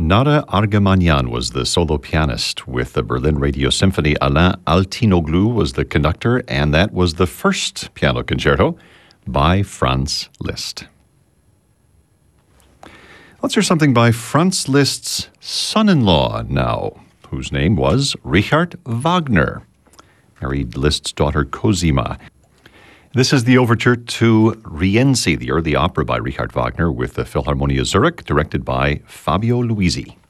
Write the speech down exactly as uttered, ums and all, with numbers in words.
Nada Argamanian was the solo pianist. With the Berlin Radio Symphony, Alain Altinoglu was the conductor, and that was the first piano concerto by Franz Liszt. Let's hear something by Franz Liszt's son-in-law now, whose name was Richard Wagner. Married Liszt's daughter Cosima. This is the overture to Rienzi, the early opera by Richard Wagner with the Philharmonia Zurich, directed by Fabio Luisi.